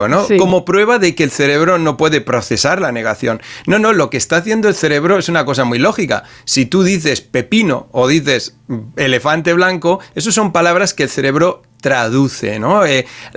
¿no? Sí. Como prueba de que el cerebro no puede procesar la negación. No, lo que está haciendo el cerebro es una cosa muy lógica. Si tú dices pepino o dices elefante blanco, eso son palabras que el cerebro traduce, ¿no?